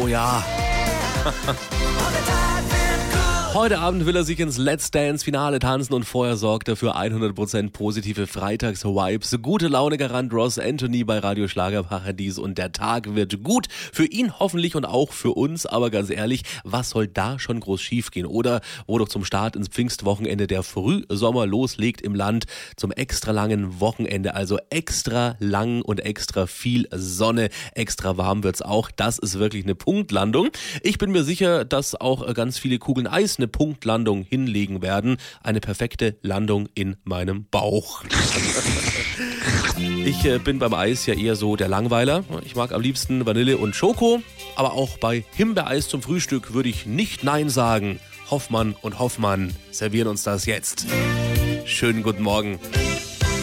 Oh ja. Heute Abend will er sich ins Let's Dance Finale tanzen und vorher sorgt er für 100% positive Freitags-Vibes. Gute Laune Garant Ross Anthony bei Radio Schlagerparadies und der Tag wird gut. Für ihn hoffentlich und auch für uns, aber ganz ehrlich, was soll da schon groß schiefgehen? Oder wo doch zum Start ins Pfingstwochenende der Frühsommer loslegt im Land, zum extra langen Wochenende, also extra lang und extra viel Sonne, extra warm wird's auch. Das ist wirklich eine Punktlandung. Ich bin mir sicher, dass auch ganz viele Kugeln Eis eine Punktlandung hinlegen werden. Eine perfekte Landung in meinem Bauch. Ich bin beim Eis ja eher so der Langweiler. Ich mag am liebsten Vanille und Schoko. Aber auch bei Himbeereis zum Frühstück würde ich nicht Nein sagen. Hoffmann und Hoffmann servieren uns das jetzt. Schönen guten Morgen.